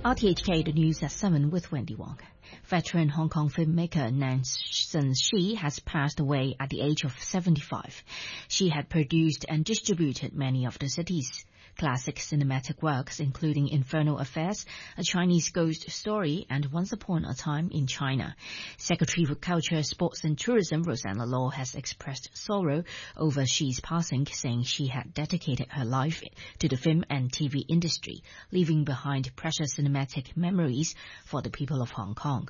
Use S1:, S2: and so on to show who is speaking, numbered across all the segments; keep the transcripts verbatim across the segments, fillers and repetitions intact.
S1: R T H K, the news at seven with Wendy Wong. Veteran Hong Kong filmmaker Nansen Shi has passed away at the age of seventy-five. She had produced and distributed many of the city's classic cinematic works, including Infernal Affairs, A Chinese Ghost Story, and Once Upon a Time in China. Secretary for Culture, Sports and Tourism Rosanna Law has expressed sorrow over Xi's passing, saying she had dedicated her life to the film and T V industry, leaving behind precious cinematic memories for the people of Hong Kong.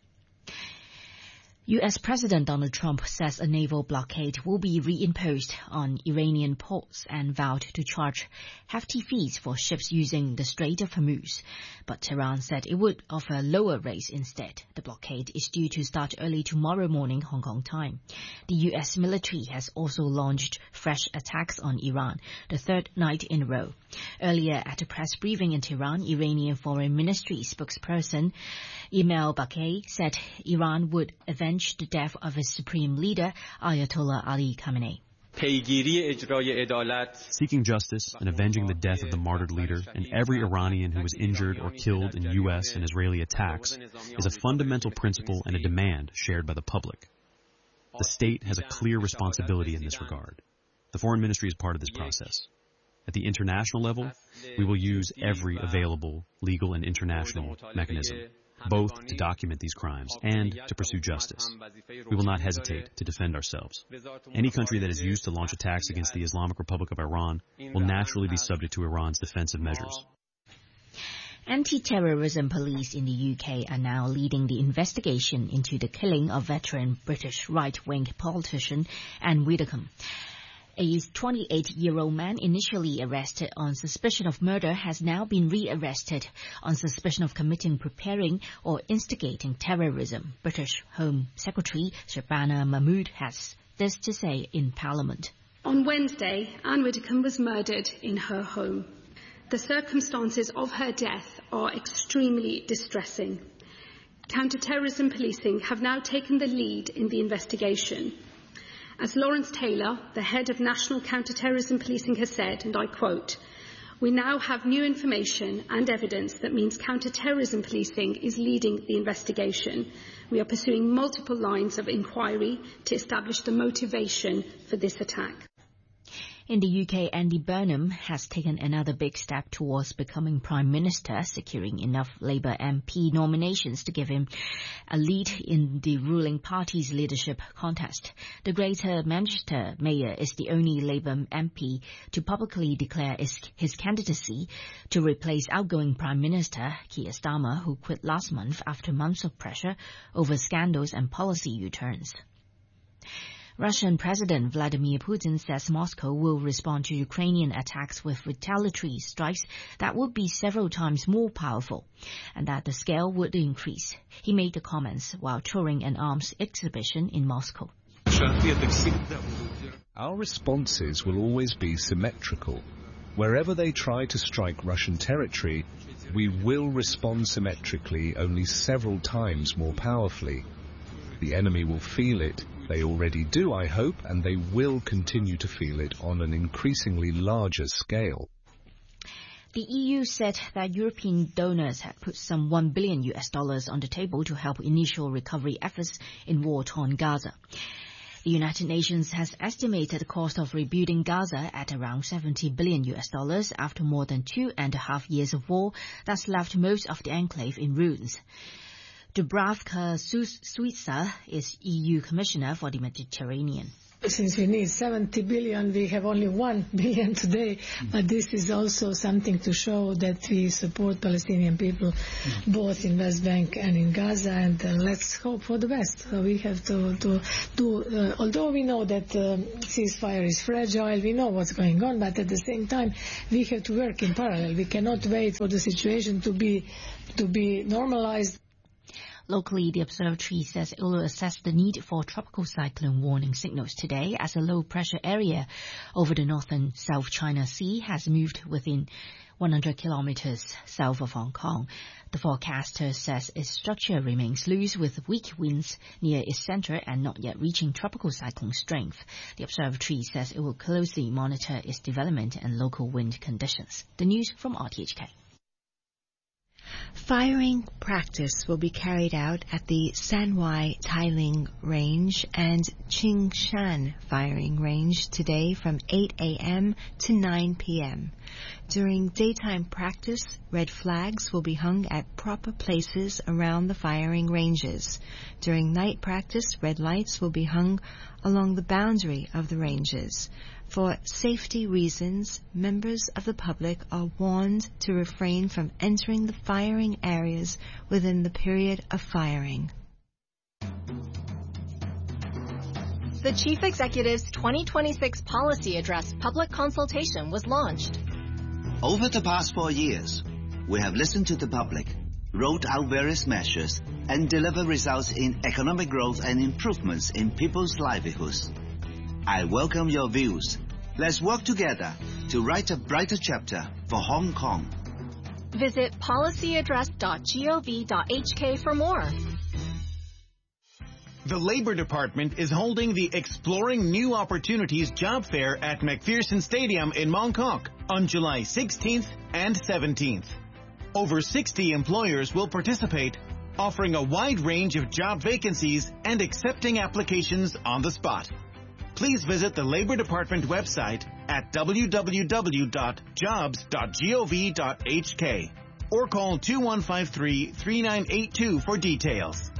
S1: U S President Donald Trump says a naval blockade will be reimposed on Iranian ports and vowed to charge hefty fees for ships using the Strait of Hormuz. But Tehran said it would offer lower rates instead. The blockade is due to start early tomorrow morning Hong Kong time. The U S military has also launched fresh attacks on Iran, the third night in a row. Earlier at a press briefing in Tehran, Iranian Foreign Ministry spokesperson Emil Bakay said Iran would avenge the death of its supreme leader, Ayatollah Ali Khamenei.
S2: Seeking justice and avenging the death of the martyred leader and every Iranian who was injured or killed in U S and Israeli attacks is a fundamental principle and a demand shared by the public. The state has a clear responsibility in this regard. The Foreign Ministry is part of this process. At the international level, we will use every available legal and international mechanism, both to document these crimes and to pursue justice. We will not hesitate to defend ourselves. Any country that is used to launch attacks against the Islamic Republic of Iran will naturally be subject to Iran's defensive measures.
S1: Anti-terrorism police in the U K are now leading the investigation into the killing of veteran British right-wing politician Anne Widdecombe. A twenty-eight-year-old man initially arrested on suspicion of murder has now been re-arrested on suspicion of committing, preparing or instigating terrorism. British Home Secretary Shabana Mahmood has this to say in Parliament.
S3: On Wednesday, Anne Widdecombe was murdered in her home. The circumstances of her death are extremely distressing. Counter-terrorism policing have now taken the lead in the investigation. As Lawrence Taylor, the head of National Counter-Terrorism Policing, has said, and I quote, "We now have new information and evidence that means counter-terrorism policing is leading the investigation. We are pursuing multiple lines of inquiry to establish the motivation for this attack."
S1: In the U K, Andy Burnham has taken another big step towards becoming Prime Minister, securing enough Labour M P nominations to give him a lead in the ruling party's leadership contest. The Greater Manchester Mayor is the only Labour M P to publicly declare his, his candidacy to replace outgoing Prime Minister Keir Starmer, who quit last month after months of pressure over scandals and policy U-turns. Russian President Vladimir Putin says Moscow will respond to Ukrainian attacks with retaliatory strikes that would be several times more powerful, and that the scale would increase. He made the comments while touring an arms exhibition in Moscow.
S4: Our responses will always be symmetrical. Wherever they try to strike Russian territory, we will respond symmetrically, only several times more powerfully. The enemy will feel it. They already do, I hope, and they will continue to feel it on an increasingly larger scale.
S1: The E U said that European donors had put some one billion U S dollars on the table to help initial recovery efforts in war-torn Gaza. The United Nations has estimated the cost of rebuilding Gaza at around seventy billion U S dollars after more than two and a half years of war that's left most of the enclave in ruins. Dubravka Suica is E U Commissioner for the Mediterranean.
S5: Since we need seventy billion, we have only one billion today, but this is also something to show that we support Palestinian people both in West Bank and in Gaza, and uh, let's hope for the best. So we have to, to do, uh, although we know that uh, ceasefire is fragile, we know what's going on, but at the same time, we have to work in parallel. We cannot wait for the situation to be, to be normalized.
S1: Locally, the observatory says it will assess the need for tropical cyclone warning signals today as a low-pressure area over the northern South China Sea has moved within one hundred kilometers south of Hong Kong. The forecaster says its structure remains loose with weak winds near its center and not yet reaching tropical cyclone strength. The observatory says it will closely monitor its development and local wind conditions. The news from R T H K.
S6: Firing practice will be carried out at the Sanwai Tailing Range and Qingshan Firing Range today from eight a.m. to nine p.m. During daytime practice, red flags will be hung at proper places around the firing ranges. During night practice, red lights will be hung along the boundary of the ranges. For safety reasons, members of the public are warned to refrain from entering the firing areas within the period of firing.
S7: The Chief Executive's twenty twenty-six Policy Address public consultation was launched.
S8: Over the past four years, we have listened to the public, rolled out various measures, and delivered results in economic growth and improvements in people's livelihoods. I welcome your views. Let's work together to write a brighter chapter for Hong Kong.
S7: Visit policy address dot gov dot h k for more.
S9: The Labor Department is holding the Exploring New Opportunities Job Fair at McPherson Stadium in Mongkok on July sixteenth and seventeenth. Over sixty employers will participate, offering a wide range of job vacancies and accepting applications on the spot. Please visit the Labor Department website at w w w dot jobs dot gov dot h k or call two one five three, three nine eight two for details.